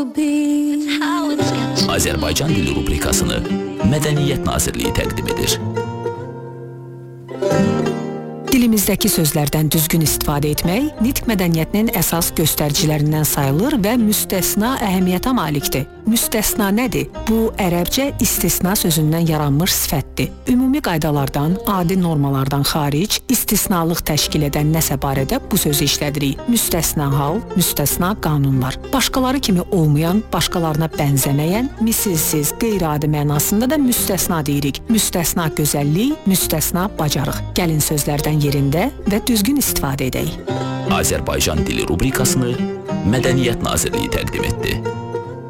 Azərbaycan dili rubrikasını Mədəniyyət Nazirliyi təqdim edir. Dilimizdəki sözlərdən düzgün istifadə etmək nitq mədəniyyətinin əsas göstəricilərindən sayılır və müstəsna əhəmiyyətə malikdir. Müstəsna nədir? Bu, ərəbcə istisna sözündən yaranmış sifətdir. Ümumi qaydalardan, adi normalardan xaric, istisnalıq təşkil edən nəsə barədə bu sözü işlədirik. Müstəsna hal, müstəsna qanunlar. Başqaları kimi olmayan, başqalarına bənzəməyən, misilsiz, qeyri-adi mənasında da müstəsna deyirik. Müstəsna gözəllik, müstəsna bacarıq. Gəlin sözlərdən yerində və düzgün istifadə edək. Azərbaycan dili rubrikasını Mədəniyyət Nazirliyi təqdim etdi.